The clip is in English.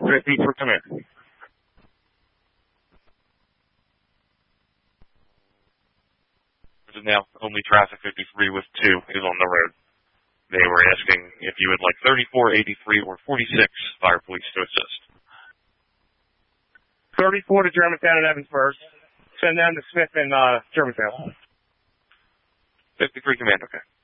Repeat for command. This is now only traffic 53 with 2 is on the road. They were asking if you would like 34, 83, or 46 fire police to assist. 34 to Germantown and Evans first. Send down to Smith and Germantown. 53 command, okay.